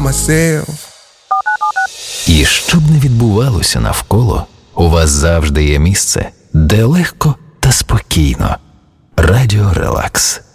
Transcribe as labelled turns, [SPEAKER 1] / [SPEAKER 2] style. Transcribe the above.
[SPEAKER 1] myself.
[SPEAKER 2] І що б не відбувалося навколо, у вас завжди є місце, де легко та спокійно. Радіо Релакс.